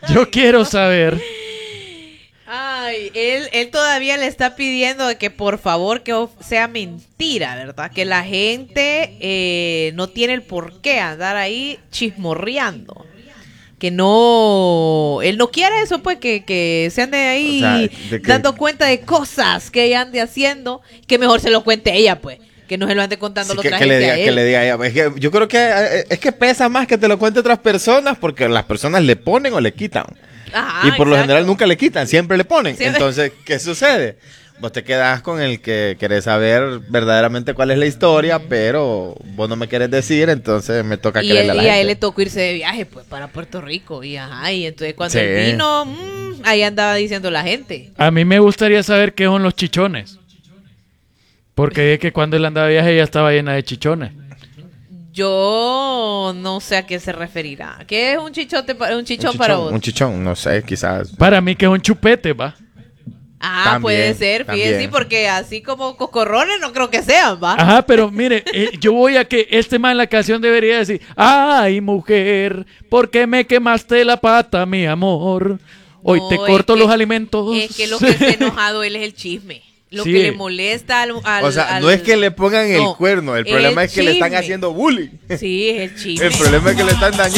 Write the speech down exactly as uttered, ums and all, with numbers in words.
Yo quiero saber. Ay, él, él todavía le está pidiendo de que por favor que sea mentira, ¿verdad? Que la gente eh, no tiene el por qué andar ahí chismorreando. Que no, él no quiere eso, pues, que, que se ande ahí, o sea, de que, dando cuenta de cosas que ella ande haciendo, que mejor se lo cuente ella, pues, que no se lo ande contando sí, la otra que, gente que le diga, a él. Que le diga a ella. Es que yo creo que es que pesa más que te lo cuente otras personas, porque las personas le ponen o le quitan. Ajá, y por exacto. Lo general nunca le quitan, siempre le ponen. Siempre. Entonces, ¿qué sucede? Vos te quedás con el que querés saber verdaderamente cuál es la historia, pero vos no me querés decir, entonces me toca y creerle a la y gente. Y a él le tocó irse de viaje, pues, para Puerto Rico. Y ajá, y entonces cuando sí. él vino, mmm, ahí andaba diciendo la gente. A mí me gustaría saber qué son los chichones. Porque es que cuando él andaba de viaje ya estaba llena de chichones. Yo no sé a qué se referirá. ¿Qué es un chichote, un chichón, un chichón para vos? Un chichón, no sé, quizás. Para mí que es un chupete, va. Ah, también, puede ser, fíjense, sí, porque así como cocorrones no creo que sean, ¿va? Ajá, pero mire, eh, yo voy a que este man en la canción debería decir: ay, mujer, ¿por qué me quemaste la pata, mi amor? Hoy no, te corto que, los alimentos. Es que lo que está enojado él es el chisme. Lo sí. que le molesta al, al... O sea, al, no es que le pongan no, el cuerno, el problema el es que chisme. le están haciendo bullying. Sí, es el chisme. El problema es que le están dañando.